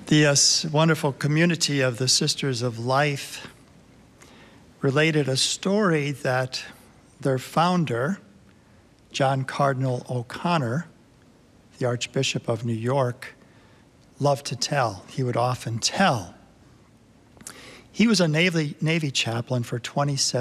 The wonderful community of the Sisters of Life related a story that their founder, John Cardinal O'Connor, the Archbishop of New York, loved to tell. He would often tell. He was a Navy chaplain for 27